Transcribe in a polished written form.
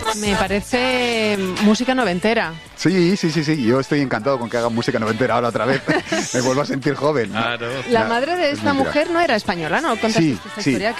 Me parece música noventera. Sí, yo estoy encantado con que hagan música noventera ahora otra vez. Me vuelvo a sentir joven. Claro. La madre de esta mujer no era española, ¿no? ¿Contaste esta historia?